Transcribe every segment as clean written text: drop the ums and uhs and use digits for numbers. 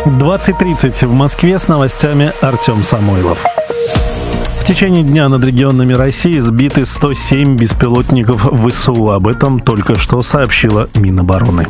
20:30 в Москве, с новостями Артем Самойлов. В течение дня над регионами России сбиты 107 беспилотников ВСУ. Об этом только что сообщила Минобороны.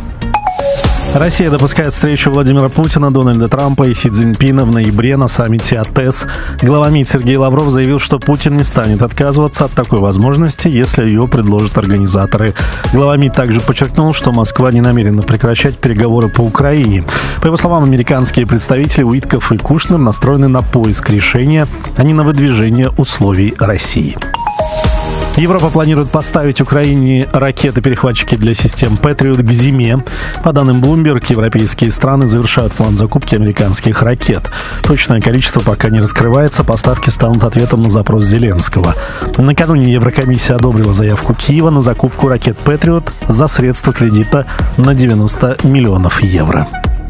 Россия допускает встречу Владимира Путина, Дональда Трампа и Си Цзиньпина в ноябре на саммите АТЭС. Глава МИД Сергей Лавров заявил, что Путин не станет отказываться от такой возможности, если ее предложат организаторы. Глава МИД также подчеркнул, что Москва не намерена прекращать переговоры по Украине. По его словам, американские представители Уитков и Кушнер настроены на поиск решения, а не на выдвижение условий России. Европа планирует поставить Украине ракеты-перехватчики для систем Patriot к зиме. По данным Bloomberg, европейские страны завершают план закупки американских ракет. Точное количество пока не раскрывается, поставки станут ответом на запрос Зеленского. Накануне Еврокомиссия одобрила заявку Киева на закупку ракет Patriot за средства кредита на 90 миллионов евро.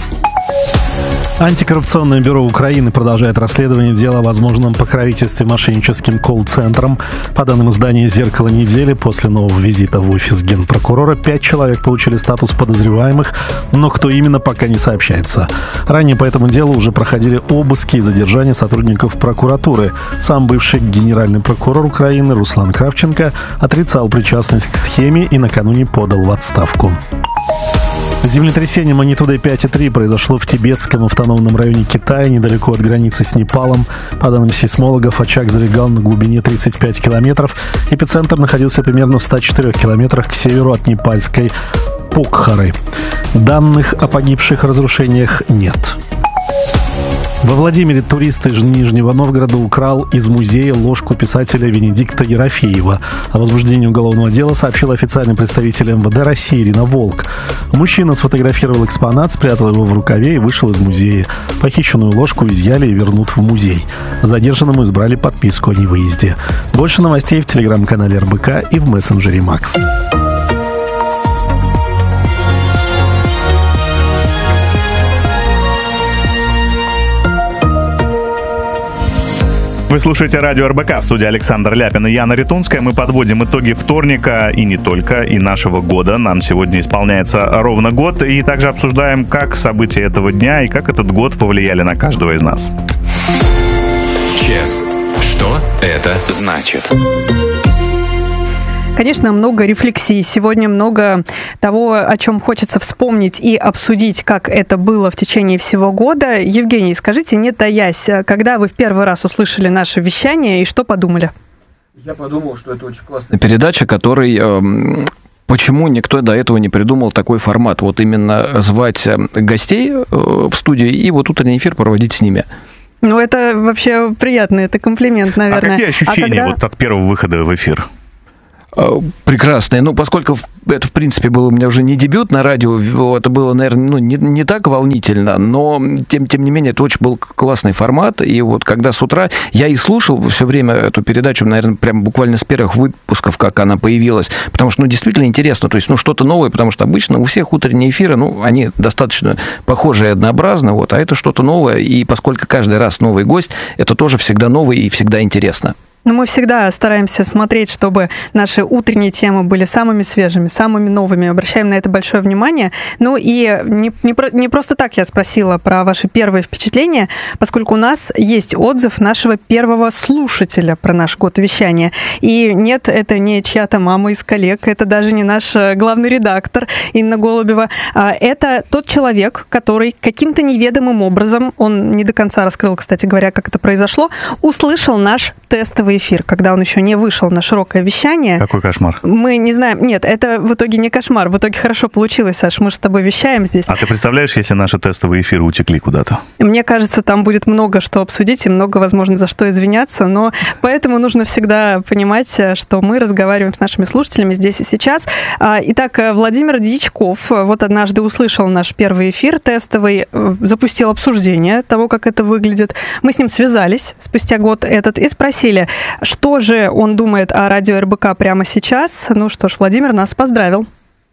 Антикоррупционное бюро Украины продолжает расследование дела о возможном покровительстве мошенническим колл-центрам. По данным издания «Зеркало недели», после нового визита в офис генпрокурора 5 человек получили статус подозреваемых, но кто именно, пока не сообщается. Ранее по этому делу уже проходили обыски и задержания сотрудников прокуратуры. Сам бывший генеральный прокурор Украины Руслан Кравченко отрицал причастность к схеме и накануне подал в отставку. Землетрясение магнитудой 5,3 произошло в тибетском автономном районе Китая, недалеко от границы с Непалом. По данным сейсмологов, очаг залегал на глубине 35 километров. Эпицентр находился примерно в 104 километрах к северу от непальской Покхары. Данных о погибших разрушениях нет. Во Владимире турист из Нижнего Новгорода украл из музея ложку писателя Венедикта Ерофеева. О возбуждении уголовного дела сообщил официальный представитель МВД России Ирина Волк. Мужчина сфотографировал экспонат, спрятал его в рукаве и вышел из музея. Похищенную ложку изъяли и вернут в музей. Задержанному избрали подписку о невыезде. Больше новостей в телеграм-канале РБК и в мессенджере Макс. Вы слушаете радио РБК, в студии Александр Ляпин и Яна Ритунская. Мы подводим итоги вторника и не только, и нашего года. Нам сегодня исполняется ровно год. И также обсуждаем, как события этого дня и как этот год повлияли на каждого из нас. ЧС. Что это значит? Конечно, много рефлексий. Сегодня много того, о чем хочется вспомнить и обсудить, как это было в течение всего года. Евгений, скажите, не таясь, когда вы в первый раз услышали наше вещание и что подумали? Я подумал, что это очень классная передача, которой... Почему никто до этого не придумал такой формат? Вот именно звать гостей в студию и вот утренний эфир проводить с ними. Ну, это вообще приятно, это комплимент, наверное. А какие ощущения вот от первого выхода в эфир? Прекрасное. Ну, поскольку это, в принципе, был у меня уже не дебют на радио, это было, наверное, не так волнительно, но, тем не менее, это очень был классный формат. И вот когда с утра я и слушал все время эту передачу, наверное, прям буквально с первых выпусков, как она появилась, потому что, действительно интересно, то есть, что-то новое, потому что обычно у всех утренние эфиры, они достаточно похожи и однообразны, а это что-то новое, и поскольку каждый раз новый гость, это тоже всегда новый и всегда интересно. Но мы всегда стараемся смотреть, чтобы наши утренние темы были самыми свежими, самыми новыми. Обращаем на это большое внимание. Ну и не просто так я спросила про ваши первые впечатления, поскольку у нас есть отзыв нашего первого слушателя про наш год вещания. И нет, это не чья-то мама из коллег, это даже не наш главный редактор Инна Голубева. Это тот человек, который каким-то неведомым образом, он не до конца раскрыл, кстати говоря, как это произошло, услышал наш тестовый эфир, когда он еще не вышел на широкое вещание. Какой кошмар. Мы не знаем. Нет, это в итоге не кошмар. В итоге хорошо получилось, Саш. Мы же с тобой вещаем здесь. А ты представляешь, если наши тестовые эфиры утекли куда-то? Мне кажется, там будет много что обсудить и много, возможно, за что извиняться, но поэтому нужно всегда понимать, что мы разговариваем с нашими слушателями здесь и сейчас. Итак, Владимир Дьячков вот однажды услышал наш первый эфир тестовый, запустил обсуждение того, как это выглядит. Мы с ним связались спустя год этот и спросили, что же он думает о радио РБК прямо сейчас. Ну что ж, Владимир нас поздравил.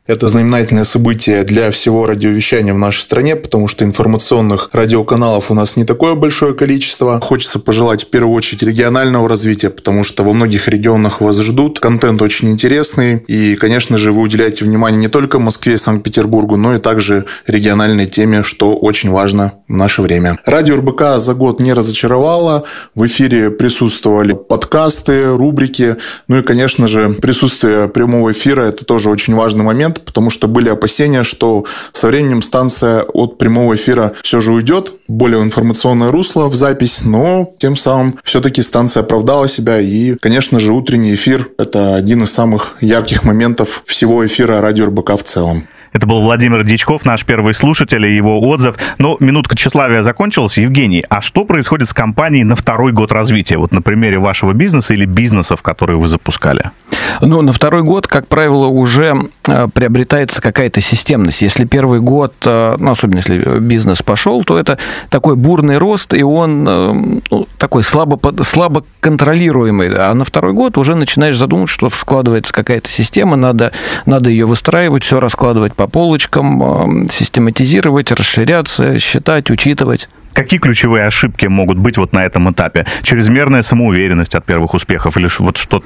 Это знаменательное событие для всего радиовещания в нашей стране, потому что информационных радиоканалов у нас не такое большое количество. Хочется пожелать в первую очередь регионального развития, потому что во многих регионах вас ждут. Контент очень интересный. И, конечно же, вы уделяете внимание не только Москве и Санкт-Петербургу, но и также региональной теме, что очень важно в наше время. Радио РБК за год не разочаровало. В эфире присутствовали подкасты, рубрики. Ну и, конечно же, присутствие прямого эфира – это тоже очень важный момент, потому что были опасения, что со временем станция от прямого эфира все же уйдет, более информационное русло в запись, но тем самым все-таки станция оправдала себя, и, конечно же, утренний эфир – это один из самых ярких моментов всего эфира радио РБК в целом. Это был Владимир Дьячков, наш первый слушатель, и его отзыв. Но минутка тщеславия закончилась. Евгений, а что происходит с компанией на второй год развития? Вот на примере вашего бизнеса или бизнесов, которые вы запускали? Ну, на второй год, как правило, уже приобретается какая-то системность. Если первый год, ну, особенно если бизнес пошел, то это такой бурный рост, и он такой слабо контролируемый. А на второй год уже начинаешь задумывать, что складывается какая-то система, надо ее выстраивать, все раскладывать по полочкам, систематизировать, расширяться, считать, учитывать. Какие ключевые ошибки могут быть вот на этом этапе? Чрезмерная самоуверенность от первых успехов или вот что?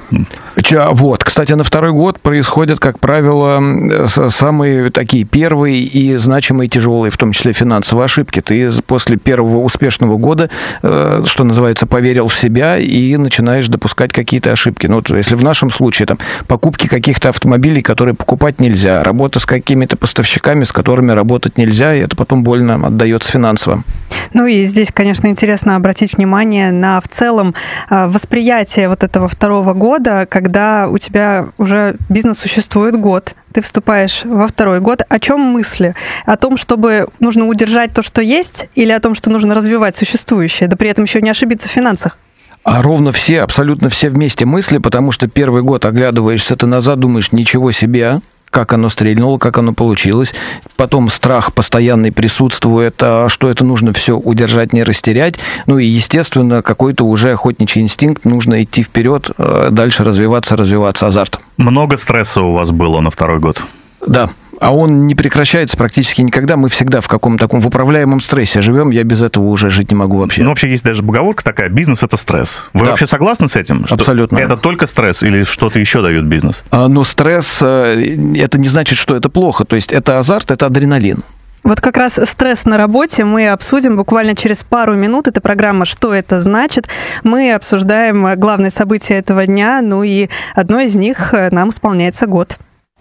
Вот, кстати, на второй год происходят, как правило, самые такие первые и значимые, тяжелые, в том числе финансовые ошибки. Ты после первого успешного года, что называется, поверил в себя и начинаешь допускать какие-то ошибки. Ну, вот если в нашем случае там покупки каких-то автомобилей, которые покупать нельзя, работа с какими-то поставщиками, с которыми работать нельзя, и это потом больно отдается финансово. Ну и здесь, конечно, интересно обратить внимание на в целом восприятие вот этого второго года, когда у тебя уже бизнес существует год, ты вступаешь во второй год. О чем мысли? О том, чтобы нужно удержать то, что есть, или о том, что нужно развивать существующее, да при этом еще не ошибиться в финансах? А ровно все, абсолютно все вместе мысли, потому что первый год оглядываешься ты назад, думаешь, ничего себе, как оно стрельнуло, как оно получилось. Потом страх постоянный присутствует, что это нужно все удержать, не растерять. Ну и, естественно, какой-то уже охотничий инстинкт, нужно идти вперед, дальше развиваться, азарт. Много стресса у вас было на второй год? Да. А он не прекращается практически никогда. Мы всегда в каком-то таком в управляемом стрессе живем. Я без этого уже жить не могу вообще. Ну, вообще есть даже поговорка такая: бизнес – это стресс. Вы вообще согласны с этим? Что абсолютно. Это только стресс или что-то еще дает бизнес? Но стресс – это не значит, что это плохо. То есть это азарт, это адреналин. Вот как раз стресс на работе мы обсудим буквально через пару минут. Это программа «Что это значит?». Мы обсуждаем главные события этого дня, ну и одно из них нам исполняется год.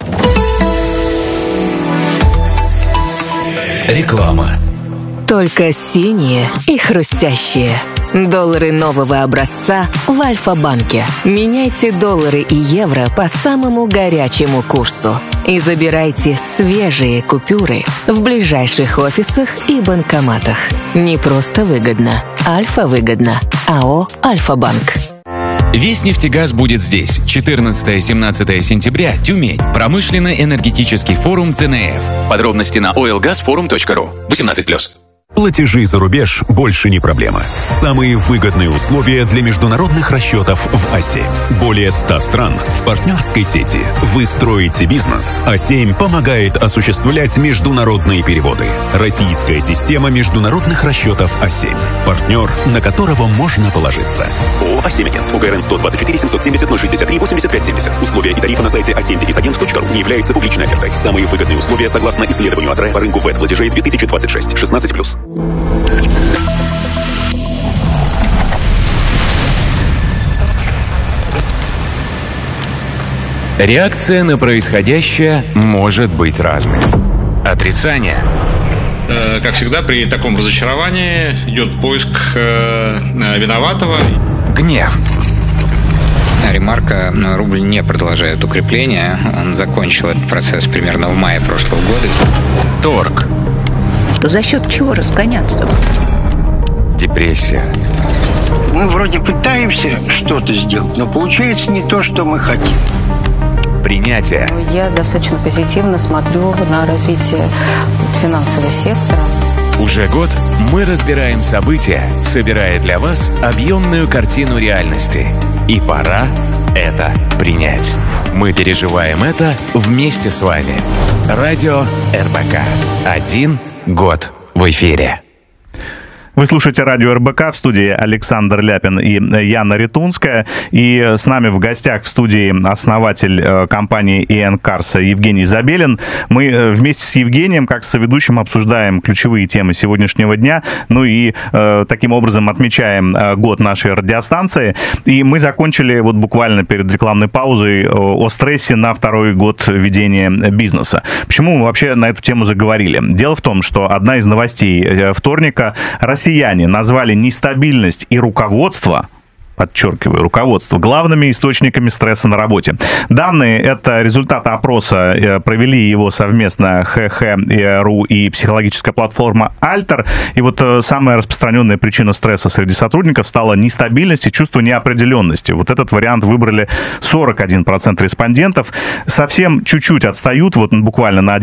Реклама. Только синие и хрустящие. Доллары нового образца в Альфа-банке. Меняйте доллары и евро по самому горячему курсу. И забирайте свежие купюры в ближайших офисах и банкоматах. Не просто выгодно. Альфа-выгодно. АО «Альфа-банк». Весь нефтегаз будет здесь. 14-17 сентября, Тюмень. Промышленно-энергетический форум ТНФ. Подробности на oilgasforum.ru. 18+. Платежи за рубеж больше не проблема. Самые выгодные условия для международных расчетов в А7. Более 100 стран в партнерской сети. Вы строите бизнес. А7 помогает осуществлять международные переводы. Российская система международных расчетов А7. Партнер, на которого можно положиться. ООО «А7 Агент». УГРН 124 770 063 85 70. Условия и тарифы на сайте a7-agent.ru не являются публичной офертой. Самые выгодные условия согласно исследованию АДРЭ по рынку ВЭД-платежей 2026. 16+. Реакция на происходящее может быть разной. Отрицание. Как всегда, при таком разочаровании идет поиск виноватого. Гнев. Ремарка: рубль не продолжает укрепление. Он закончил этот процесс примерно в мае прошлого года. Торг. За счет чего разгоняться? Депрессия. Мы вроде пытаемся что-то сделать, но получается не то, что мы хотим. Принятие. Я достаточно позитивно смотрю на развитие финансового сектора. Уже год мы разбираем события, собирая для вас объемную картину реальности. И пора это принять. Мы переживаем это вместе с вами. Радио РБК. 1 год в эфире. Вы слушаете радио РБК, в студии Александр Ляпин и Яна Ритунская. И с нами в гостях в студии основатель компании EN Cars Евгений Забелин. Мы вместе с Евгением, как соведущим, обсуждаем ключевые темы сегодняшнего дня. Ну и таким образом отмечаем год нашей радиостанции. И мы закончили вот буквально перед рекламной паузой о стрессе на второй год ведения бизнеса. Почему мы вообще на эту тему заговорили? Дело в том, что одна из новостей вторника: россияне назвали нестабильность и руководство, подчеркиваю, руководство, главными источниками стресса на работе. Данные — это результаты опроса, провели его совместно ХХ.ру и психологическая платформа Альтер. И вот самая распространенная причина стресса среди сотрудников стала нестабильность и чувство неопределенности. Вот этот вариант выбрали 41% респондентов. Совсем чуть-чуть отстают, вот буквально на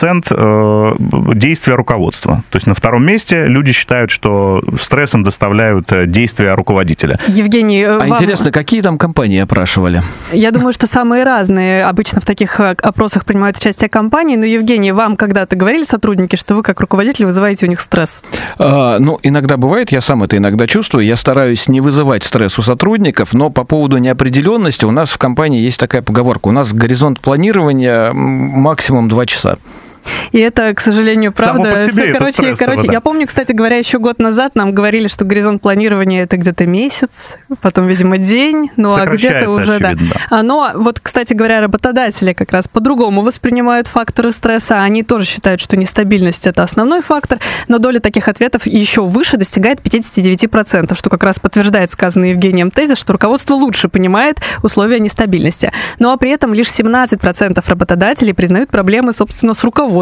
1%, действия руководства. То есть на втором месте люди считают, что стрессом доставляют действия руководителя. Евгений, интересно, какие там компании опрашивали? Я думаю, что самые разные. Обычно в таких опросах принимают участие компании. Но, Евгений, вам когда-то говорили сотрудники, что вы как руководитель вызываете у них стресс? Ну, иногда бывает, я сам это иногда чувствую. Я стараюсь не вызывать стресс у сотрудников, но по поводу неопределенности у нас в компании есть такая поговорка. У нас горизонт планирования максимум 2 часа. И это, к сожалению, правда. Само по себе это стрессово, да. Я помню, кстати говоря, еще год назад нам говорили, что горизонт планирования — это где-то месяц, потом, видимо, день, ну а где-то уже, очевидно, да. Но вот, кстати говоря, работодатели как раз по-другому воспринимают факторы стресса. Они тоже считают, что нестабильность — это основной фактор, но доля таких ответов еще выше, достигает 59%, что как раз подтверждает сказанный Евгением тезис, что руководство лучше понимает условия нестабильности. Ну а при этом лишь 17% работодателей признают проблемы, собственно, с руководством.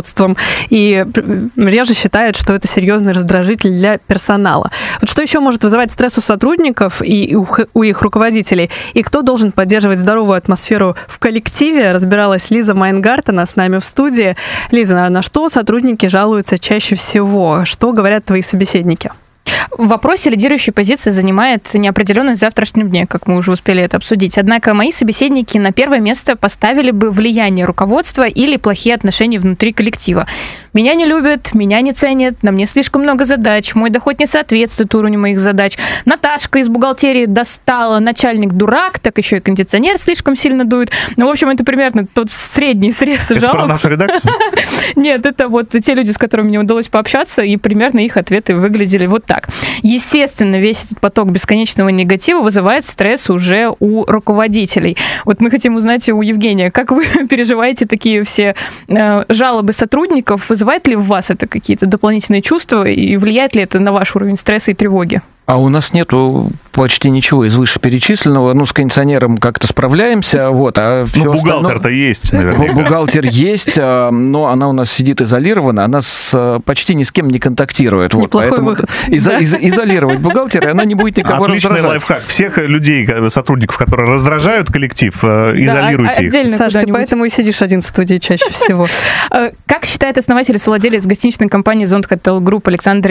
И реже считают, что это серьезный раздражитель для персонала. Вот что еще может вызывать стресс у сотрудников и у их руководителей? И кто должен поддерживать здоровую атмосферу в коллективе? Разбиралась Лиза Майнгартена с нами в студии. Лиза, на что сотрудники жалуются чаще всего? Что говорят твои собеседники? В вопросе лидирующей позиции занимает неопределенность в завтрашнем дне, как мы уже успели это обсудить. Однако мои собеседники на первое место поставили бы влияние руководства или плохие отношения внутри коллектива. Меня не любят, меня не ценят, на мне слишком много задач, мой доход не соответствует уровню моих задач. Наташка из бухгалтерии достала, начальник дурак, так еще и кондиционер слишком сильно дует. Ну, в общем, это примерно тот средний срез жалоб. Это про нашу редакцию? Нет, это вот те люди, с которыми мне удалось пообщаться, и примерно их ответы выглядели вот так. Естественно, весь этот поток бесконечного негатива вызывает стресс уже у руководителей. Вот мы хотим узнать у Евгения, как вы переживаете такие все жалобы сотрудников? Вызывает ли в вас это какие-то дополнительные чувства и влияет ли это на ваш уровень стресса и тревоги? А у нас нету почти ничего из вышеперечисленного. Ну, с кондиционером как-то справляемся, вот, а все ну, бухгалтер-то есть, наверное. Бухгалтер есть, но она у нас сидит изолирована, она почти ни с кем не контактирует. Вот, поэтому изолировать бухгалтера, она не будет никого раздражать. Отличный лайфхак. Всех людей, сотрудников, которые раздражают коллектив, изолируйте их. Саш, ты поэтому и сидишь один в студии чаще всего. Как считает основатель и совладелец гостиничной компании «Зонд Хотел Групп» Александр